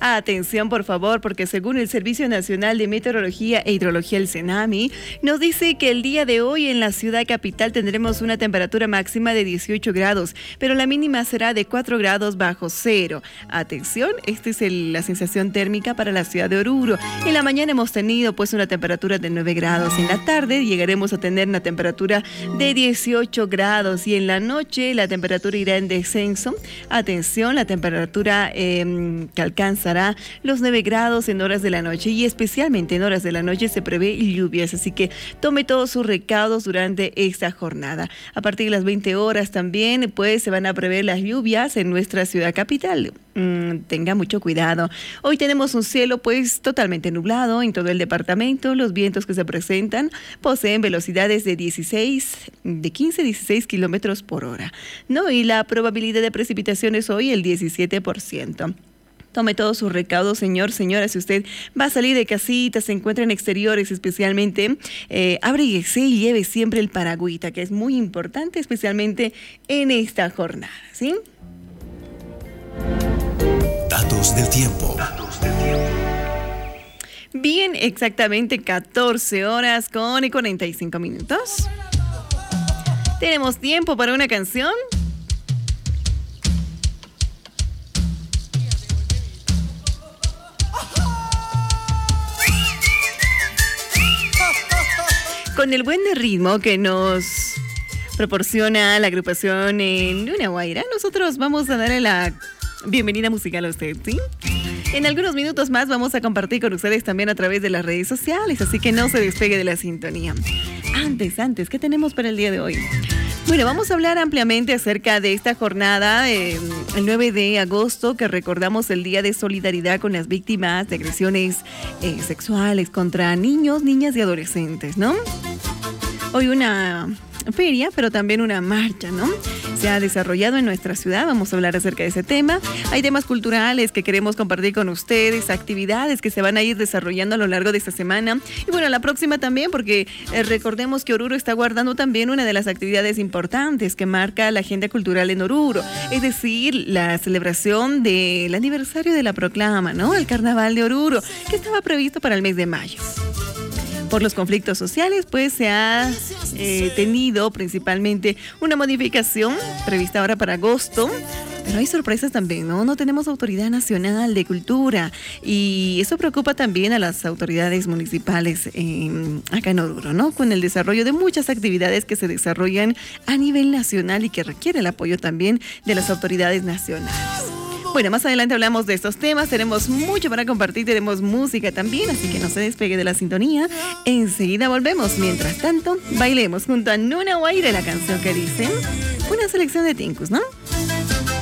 Atención, por favor, porque según el Servicio Nacional de Meteorología e Hidrología, el CENAMI, nos dice que el día de hoy en la ciudad capital tendremos una temperatura máxima de 18 grados, pero la mínima será de 4 grados bajo cero. Atención, esta es la sensación térmica para la ciudad de Oruro. En la mañana hemos tenido pues una temperatura de 9 grados. En la tarde llegaremos a tener una temperatura de 18 grados y en la noche la temperatura irá en descenso. Atención, la temperatura que alcanzará los 9 grados en horas de la noche y especialmente en horas de la noche se prevé lluvias, así que tome todos sus recaudos durante esta jornada. A partir de las 20 horas también pues se van a prever las lluvias en nuestra ciudad capital. Tenga mucho cuidado. Hoy tenemos un cielo pues totalmente nublado en todo el departamento. Los vientos que se presentan poseen velocidades de 15-16 kilómetros por hora, ¿no? Y la probabilidad de precipitaciones hoy el 17%. Tome todos sus recaudos, señora, si usted va a salir de casita, se encuentra en exteriores especialmente, abríguese y lleve siempre el paragüita, que es muy importante, especialmente en esta jornada, ¿sí? Datos del tiempo. Bien, exactamente 14 horas con 45 minutos. ¿Tenemos tiempo para una canción? Con el buen ritmo que nos proporciona la agrupación en Luna Guaira, nosotros vamos a darle la bienvenida musical a usted, ¿sí? En algunos minutos más vamos a compartir con ustedes también a través de las redes sociales, así que no se despegue de la sintonía. Antes, ¿qué tenemos para el día de hoy? Bueno, vamos a hablar ampliamente acerca de esta jornada, el 9 de agosto, que recordamos el Día de Solidaridad con las víctimas de agresiones sexuales contra niños, niñas y adolescentes, ¿no? Hoy una feria, pero también una marcha, ¿no? Se ha desarrollado en nuestra ciudad, vamos a hablar acerca de ese tema. Hay temas culturales que queremos compartir con ustedes, actividades que se van a ir desarrollando a lo largo de esta semana. Y bueno, la próxima también, porque recordemos que Oruro está guardando también una de las actividades importantes que marca la agenda cultural en Oruro, es decir, la celebración del aniversario de la proclama, ¿no? El Carnaval de Oruro, que estaba previsto para el mes de mayo. Por los conflictos sociales, pues se ha tenido principalmente una modificación prevista ahora para agosto, pero hay sorpresas también, ¿no? No tenemos autoridad nacional de cultura y eso preocupa también a las autoridades municipales acá en Oruro, ¿no? Con el desarrollo de muchas actividades que se desarrollan a nivel nacional y que requiere el apoyo también de las autoridades nacionales. Bueno, más adelante hablamos de estos temas, tenemos mucho para compartir, tenemos música también, así que no se despegue de la sintonía. Enseguida volvemos. Mientras tanto, bailemos junto a Luna Guaira la canción que dice una selección de tincus, ¿no?